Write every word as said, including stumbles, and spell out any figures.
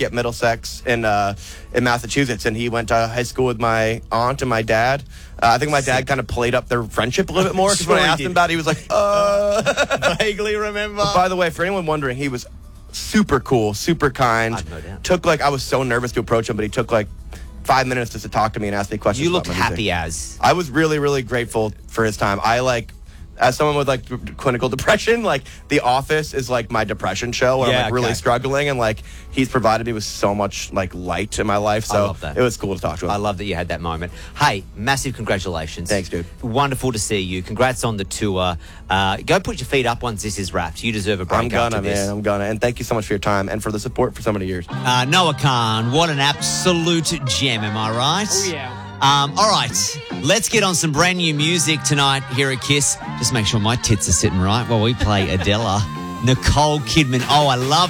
hockey at Middlesex in uh, in Massachusetts, and he went to high school with my aunt and my dad. Uh, I think my dad kind of played up their friendship a little bit more, because Sure when I he asked did. him about it, he was like, uh... Vaguely remember. But by the way, for anyone wondering, he was super cool, super kind. I have no doubt. Took, like, I was so nervous to approach him, but he took, like, five minutes just to talk to me and ask me questions. You looked about my music. happy as. I was really, really grateful for his time. I, like... As someone with, like, clinical depression, like, The Office is, like, my depression show where Yeah, I'm, like, really okay. struggling, and, like, he's provided me with so much, like, light in my life, I so love that. it was cool to talk to him. I love that you had that moment. Hey, massive congratulations. Thanks, dude. Wonderful to see you. Congrats on the tour. Uh, go put your feet up once this is wrapped. You deserve a break I'm gonna, after this. man. I'm gonna. And thank you so much for your time and for the support for so many years. Uh, Noah Khan, what an absolute gem, am I right? Oh, yeah. Um, all right, let's get on some brand new music tonight here at Kiss. Just make sure my tits are sitting right while we play Adela. Nicole Kidman. Oh, I love